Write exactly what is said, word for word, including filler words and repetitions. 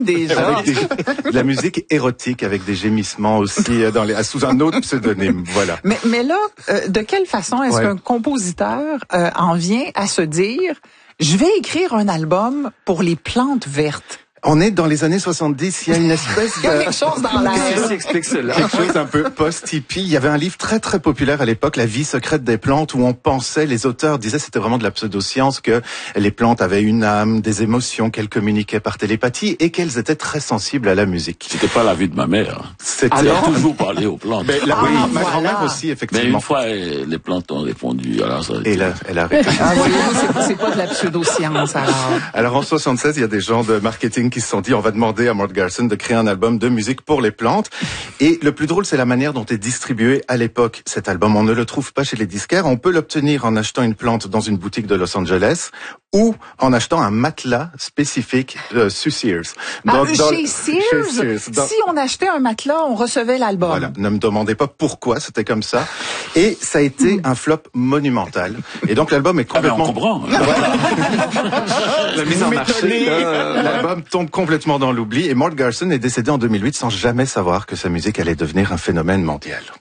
Déjà. Avec des, de la musique érotique avec des gémissements aussi dans les, sous un autre pseudonyme. Voilà. Mais, mais là, euh, de quelle façon est-ce Ouais. qu'un compositeur euh, en vient à se dire « Je vais écrire un album pour les plantes vertes ». On est dans les années soixante-dix, il y a une espèce Il y a quelque chose dans l'air. Qu'est-ce qui explique cela? quelque chose un peu post-hippie. Il y avait un livre très très populaire à l'époque, La vie secrète des plantes, où on pensait, les auteurs disaient, c'était vraiment de la pseudoscience, que les plantes avaient une âme, des émotions, qu'elles communiquaient par télépathie et qu'elles étaient très sensibles à la musique. C'était pas la vie de ma mère. C'était Elle a toujours parlé aux plantes. Mais la, Ah, oui, ma voilà. grand-mère aussi, Mais effectivement. une fois, eh, les plantes ont répondu. Alors ça, Et là, elle a arrêté. Ah, voyez-vous, c'est, c'est pas de la pseudoscience, alors. Alors en soixante-seize, il y a des gens de marketing qui se sont dit, on va demander à Mort Garson de créer un album de musique pour les plantes. Et le plus drôle, c'est la manière dont est distribué à l'époque cet album. On ne le trouve pas chez les disquaires. On peut l'obtenir en achetant une plante dans une boutique de Los Angeles ou en achetant un matelas spécifique euh, sur Sears. Ah, Dans- dans- chez Sears, chez Sears. Dans- si on achetait un matelas, on recevait l'album. Voilà, ne me demandez pas pourquoi, c'était comme ça. Et ça a été un flop monumental. Et donc l'album est ah ben, on complètement... comprend. La mise en marché. là. L'album tombe complètement dans l'oubli et Mort Garson est décédé en deux mille huit sans jamais savoir que sa musique allait devenir un phénomène mondial.